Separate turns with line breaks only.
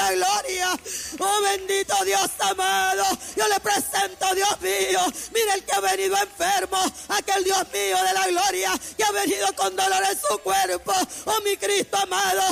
la gloria. Oh, bendito Dios amado. Yo le presento, Dios mío. Mira el que ha venido enfermo. Aquel Dios mío de la gloria que ha venido con dolor en su cuerpo. Oh, mi Cristo amado.